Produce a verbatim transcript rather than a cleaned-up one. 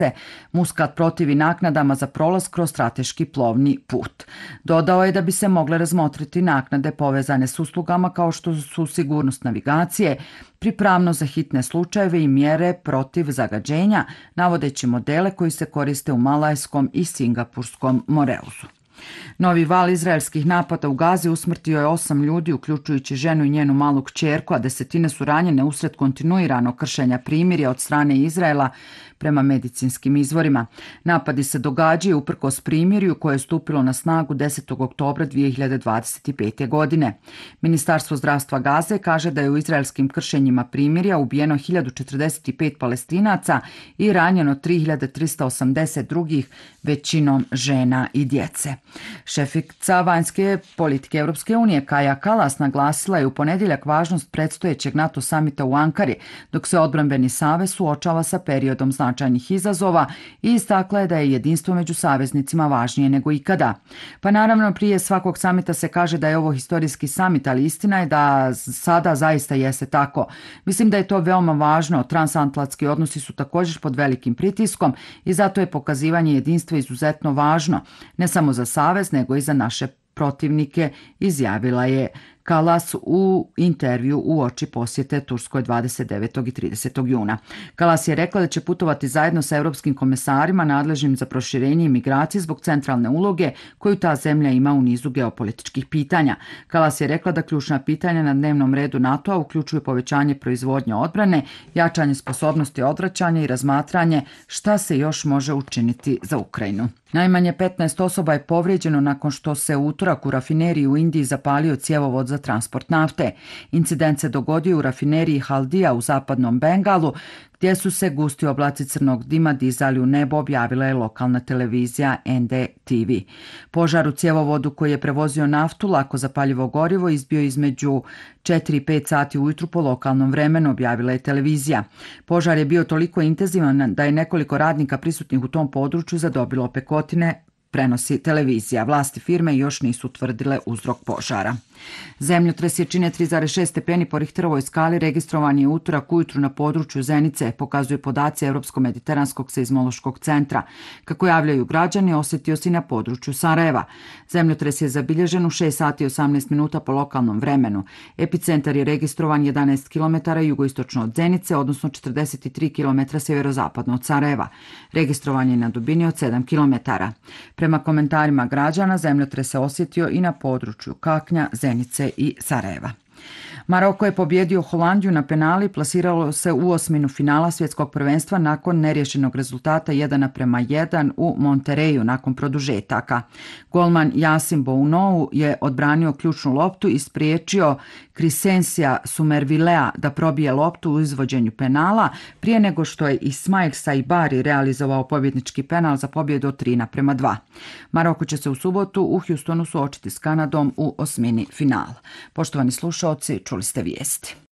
Muscat protivi naknadama za prolaz kroz strateški plovni put. Dodao je da bi se mogle razmotriti naknade povezane s uslugama kao što su sigurnost navigacije, pripravnost za hitne slučajeve i mjere protiv zagađenja, navodeći modele koji se koriste u Malajskom i Singapurskom Moreuzu. Novi val izraelskih napada u Gazi usmrtio je osam ljudi, uključujući ženu i njenu malu kćerku, a desetine su ranjene usred kontinuiranog kršenja primirja od strane Izraela, prema medicinskim izvorima. Napadi se događaju uprkos primirju koje je stupilo na snagu desetog oktobra dvije hiljade dvadeset pete. godine. Ministarstvo zdravstva Gaze kaže da je u izraelskim kršenjima primirja ubijeno hiljadu četrdeset pet Palestinaca i ranjeno tri hiljade trista osamdeset drugih, većinom žena i djece. Šefica vanjske politike Europske unije Kaja Kallas naglasila je u ponedjeljak važnost predstojećeg NATO samita u Ankari, dok se odbrambeni savez suočava sa periodom značajnih izazova i istakla je da je jedinstvo među saveznicima važnije nego ikada. Pa naravno, prije svakog samita se kaže da je ovo historijski samit, ali istina je da sada zaista jeste tako. Mislim da je to veoma važno. Transatlantski odnosi su također pod velikim pritiskom i zato je pokazivanje jedinstva izuzetno važno, ne samo za savez, nego i za naše protivnike, izjavila je Kallas u intervju uoči posjete Turskoj dvadeset devetog i tridesetog juna. Kallas je rekla da će putovati zajedno sa europskim komesarima nadležnim za proširenje i migracije zbog centralne uloge koju ta zemlja ima u nizu geopolitičkih pitanja. Kallas je rekla da ključna pitanja na dnevnom redu NATO-a uključuju povećanje proizvodnje odbrane, jačanje sposobnosti odvraćanja i razmatranje šta se još može učiniti za Ukrajinu. Najmanje petnaest osoba je povrijeđeno nakon što se u utorak u rafineriji u Indiji zapalio cjevovod za transport nafte. Incident se dogodio u rafineriji Haldija u zapadnom Bengalu, gdje su se gusti oblaci crnog dima dizali u nebo, objavila je lokalna televizija N D T V. Požar u cjevovodu koji je prevozio naftu, lako zapaljivo gorivo, izbio između četiri i pet sati ujutru po lokalnom vremenu, objavila je televizija. Požar je bio toliko intenzivan da je nekoliko radnika prisutnih u tom području zadobilo opekotine, prenosi televizija. Vlasti firme još nisu utvrdile uzrok požara. Zemljotres jačine tri zarez šest stepeni po Richterovoj skali registrovan je utorak ujutru na području Zenice, pokazuju podaci Europsko-mediteranskog seizmološkog centra. Kako javljaju građani, osjetio se na području Sarajeva. Zemljotres je zabilježen u šest sati i osamnaest minuta po lokalnom vremenu. Epicentar je registrovan jedanaest kilometara jugoistočno od Zenice, odnosno četrdeset tri kilometra sjeverozapadno od Sarajeva. Registrovan je na dubini od sedam kilometara. Prema komentarima građana, zemljotres se osjetio i na području Kaknja, Zenice i Sarajeva. Maroko je pobjedio Holandiju na penali i plasiralo se u osminu finala svjetskog prvenstva nakon neriješenog rezultata jedan naprema jedan u Montereju nakon produžetaka. Golman Yasin Bounou je odbranio ključnu loptu i spriječio Crescencia Somervillea da probije loptu u izvođenju penala prije nego što je Ismail Saibari realizovao pobjednički penal za pobjedu od tri naprema dva. Maroko će se u subotu u Houstonu suočiti s Kanadom u osmini finala. Poštovani slušalci, čuli ste vijesti.